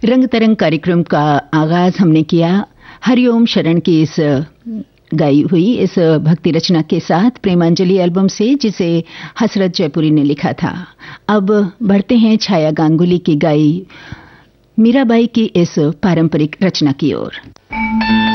रंग तरंग कार्यक्रम का आगाज हमने किया हरिओम शरण की इस गाई हुई इस भक्ति रचना के साथ प्रेमांजलि एल्बम से, जिसे हसरत जयपुरी ने लिखा था। अब बढ़ते हैं छाया गांगुली की गाई मीराबाई की इस पारंपरिक रचना की ओर।